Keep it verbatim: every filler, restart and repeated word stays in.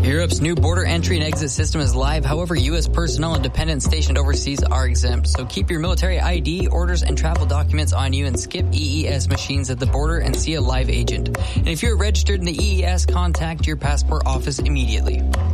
Europe's new border entry and exit system is live. However, U S personnel and dependents stationed overseas are exempt. So keep your military I D, orders, and travel documents on you and skip E E S machines at the border and see a live agent. And if you're registered in the E E S, contact your passport office immediately.